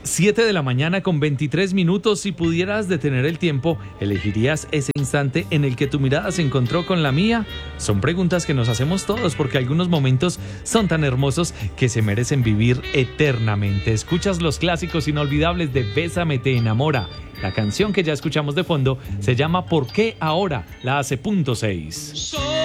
7 de la mañana con 23 minutos. Si pudieras detener el tiempo, ¿elegirías ese instante en el que tu mirada se encontró con la mía? Son preguntas que nos hacemos todos porque algunos momentos son tan hermosos que se merecen vivir eternamente. Escuchas los clásicos inolvidables de Bésame te enamora. La canción que ya escuchamos de fondo se llama ¿Por qué ahora? La hace Punto 6.